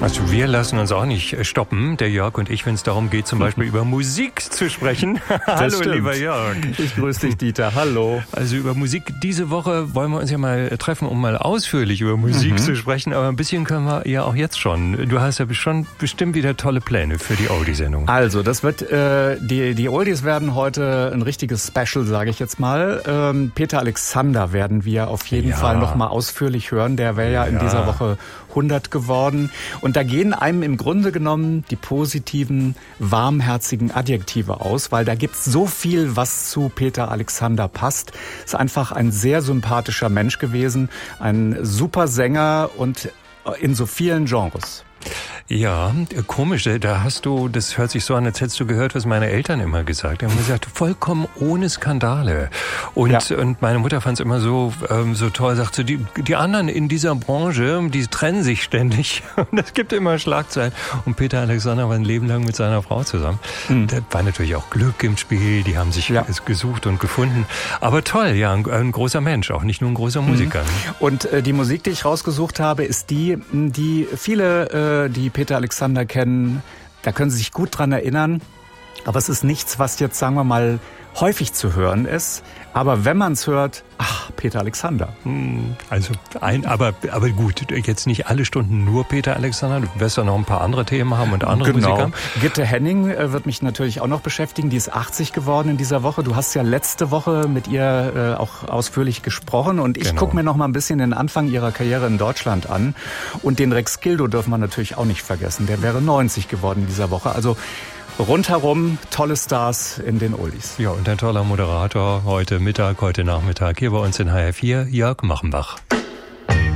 Also wir lassen uns auch nicht stoppen, der Jörg und ich, wenn es darum geht, zum Beispiel über Musik zu sprechen. Hallo, stimmt. Lieber Jörg. Ich grüße dich, Dieter. Hallo. Also über Musik diese Woche wollen wir uns ja mal treffen, um mal ausführlich über Musik zu sprechen. Aber ein bisschen können wir ja auch jetzt schon. Du hast ja schon bestimmt wieder tolle Pläne für die Oldie-Sendung. Also, das wird die Oldies werden heute ein richtiges Special, sage ich jetzt mal. Peter Alexander werden wir auf jeden Fall noch mal ausführlich hören. Der wäre ja in dieser Woche 100 geworden. Und da gehen einem im Grunde genommen die positiven, warmherzigen Adjektive aus, weil da gibt's so viel, was zu Peter Alexander passt. Ist einfach ein sehr sympathischer Mensch gewesen, ein super Sänger und in so vielen Genres. Ja, komisch, da hast du, das hört sich so an, als hättest du gehört, was meine Eltern immer gesagt haben. Die haben gesagt, vollkommen ohne Skandale. Und meine Mutter fand es immer so toll, sagt so, die anderen in dieser Branche, die trennen sich ständig. Und es gibt immer Schlagzeilen. Und Peter Alexander war ein Leben lang mit seiner Frau zusammen. Da war natürlich auch Glück im Spiel, die haben sich gesucht und gefunden. Aber toll, ja, ein großer Mensch, auch nicht nur ein großer Musiker. Und die Musik, die ich rausgesucht habe, ist die viele, die Peter Alexander kennen, da können Sie sich gut dran erinnern. Aber es ist nichts, was jetzt, sagen wir mal, häufig zu hören ist. Aber wenn man es hört, Peter Alexander. Also aber gut, jetzt nicht alle Stunden nur Peter Alexander. Du wirst ja noch ein paar andere Themen haben und andere Musiker. Gitte Henning wird mich natürlich auch noch beschäftigen. Die ist 80 geworden in dieser Woche. Du hast ja letzte Woche mit ihr auch ausführlich gesprochen. Und ich gucke mir noch mal ein bisschen den Anfang ihrer Karriere in Deutschland an. Und den Rex Gildo dürfen wir natürlich auch nicht vergessen. Der wäre 90 geworden in dieser Woche. Also rundherum tolle Stars in den Oldies. Ja, und ein toller Moderator heute Mittag, heute Nachmittag hier bei uns in HR4, Jörg Machenbach.